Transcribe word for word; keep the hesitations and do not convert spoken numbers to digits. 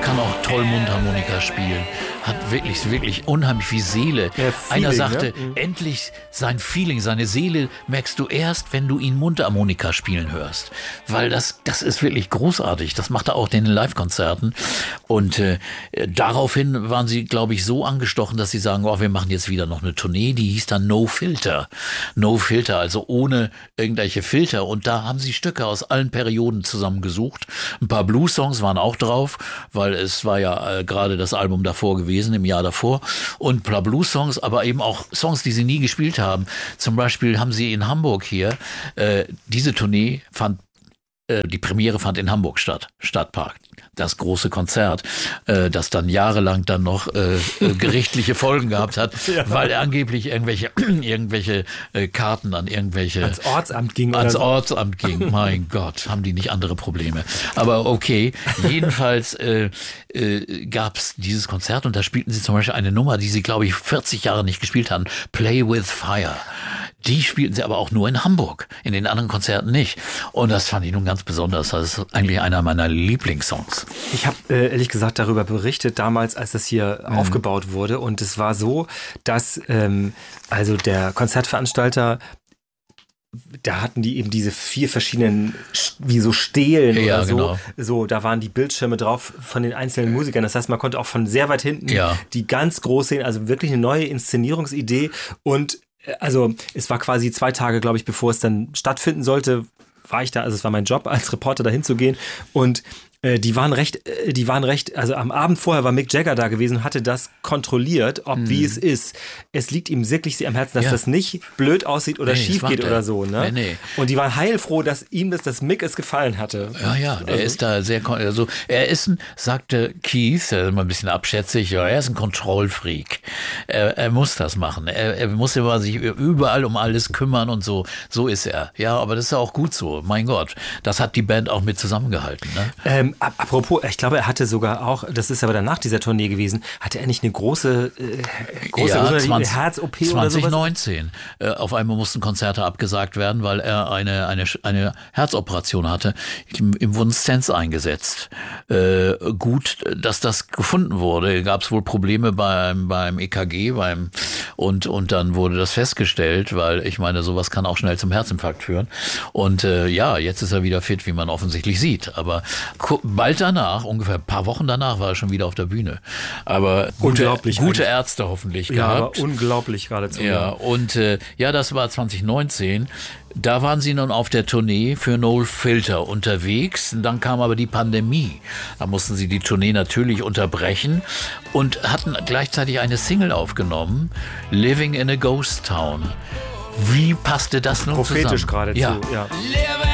kann auch toll Mundharmonika spielen, hat wirklich, wirklich unheimlich viel Seele. Ja, Feeling, Einer sagte, ne? Mhm. endlich sein Feeling, seine Seele merkst du erst, wenn du ihn Mundharmonika spielen hörst. Weil das, das ist wirklich großartig. Das macht er auch in den Live-Konzerten. Und äh, daraufhin waren sie, glaube ich, so angestochen, dass sie sagen, oh, wir machen jetzt wieder noch eine Tournee, die hieß dann No Filter. No Filter, also ohne irgendwelche Filter. Und da haben sie Stücke aus allen Perioden zusammengesucht. Ein paar Blues-Songs waren auch drauf, weil es war ja äh, gerade das Album davor gewesen, im Jahr davor. Und ein paar Blues-Songs, aber eben auch Songs, die sie nie gespielt haben. Zum Beispiel haben sie in Hamburg hier, äh, diese Tournee fand, äh, die Premiere fand in Hamburg statt, Stadtpark. Das große Konzert, äh, das dann jahrelang dann noch äh, äh, gerichtliche Folgen gehabt hat, ja. weil angeblich irgendwelche irgendwelche äh, Karten an irgendwelche ans Ortsamt ging. Ans oder so. Ortsamt ging. Mein Gott, haben die nicht andere Probleme. Aber okay, jedenfalls äh, äh, gab es dieses Konzert und da spielten sie zum Beispiel eine Nummer, die sie, glaube ich, vierzig Jahre nicht gespielt haben. Play with Fire. Die spielten sie aber auch nur in Hamburg, in den anderen Konzerten nicht. Und das fand ich nun ganz besonders. Das ist eigentlich einer meiner Lieblingssongs. Ich habe äh, ehrlich gesagt darüber berichtet, damals, als das hier mhm. aufgebaut wurde. Und es war so, dass ähm, also der Konzertveranstalter, da hatten die eben diese vier verschiedenen, wie so Stelen ja, oder so. Genau. So, da waren die Bildschirme drauf von den einzelnen Musikern. Das heißt, man konnte auch von sehr weit hinten ja. die ganz groß sehen. Also wirklich eine neue Inszenierungsidee. Und also es war quasi zwei Tage, glaube ich, bevor es dann stattfinden sollte, war ich da, also es war mein Job als Reporter, da hinzugehen. Und äh, die waren recht, äh, die waren recht, also am Abend vorher war Mick Jagger da gewesen und hatte das kontrolliert, ob hm. wie es ist. Es liegt ihm wirklich sehr am Herzen, dass ja. das nicht blöd aussieht oder nee, schief geht er. oder so. Ne? Nee, nee. Und die waren heilfroh, dass ihm das, dass Mick es gefallen hatte. Ja, ja, der also, ist da sehr, also er ist ein, sagte Keith, äh, mal ein bisschen abschätzig, ja, er ist ein Control-Freak. Er, er muss das machen. Er, er muss immer sich überall um alles kümmern und so. So ist er. Ja, aber das ist ja auch gut so. Mein Gott, das hat die Band auch mit zusammengehalten. Ne? Ähm, apropos, ich glaube, er hatte sogar auch, das ist aber dann nach dieser Tournee gewesen, hatte er nicht eine große, äh, große ja, zwanzig, Herz-O P oder zwanzig sowas? neunzehn. Äh, auf einmal mussten Konzerte abgesagt werden, weil er eine, eine, eine Herzoperation hatte. Ihm, ihm wurden Stents eingesetzt. Äh, gut, dass das gefunden wurde. Gab es wohl Probleme beim, beim E K G beim, und, und dann wurde das festgestellt, weil ich meine, sowas kann auch schnell zum Herzinfarkt führen. Und äh, ja, jetzt ist er wieder fit, wie man offensichtlich sieht. Aber bald danach, ungefähr ein paar Wochen danach, war er schon wieder auf der Bühne. Aber gute, gute Ärzte hoffentlich ja, gehabt. Aber unglaublich geradezu. Ja, und äh, ja, das war zwanzig neunzehn. Da waren sie nun auf der Tournee für No Filter unterwegs. Dann kam aber die Pandemie. Da mussten sie die Tournee natürlich unterbrechen und hatten gleichzeitig eine Single aufgenommen, Living in a Ghost Town. Wie passte das nun Prophetisch zusammen? geradezu, ja. ja.